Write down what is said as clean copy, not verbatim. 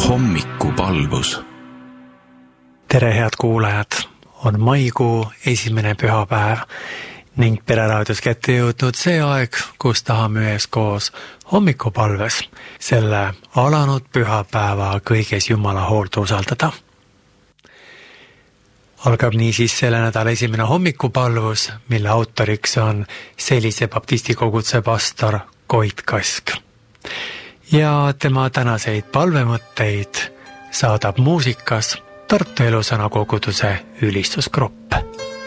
Hommikupalvus. Tere, head kuulajad! On maikuu esimene pühapäev ning Pereraadios kätte jõudnud see aeg, kus tahame üheskoos hommikupalves selle alanud pühapäeva kõiges Jumala hoolt usaldada. Algab niisiis selle nädala esimene hommikupalvus, mille autoriks on Selise baptistikoguduse pastor Koit Kask. Ja tema tänaseid palvemõtteid saadab muusikas Tartu Elusõna koguduse ülistusgrupp.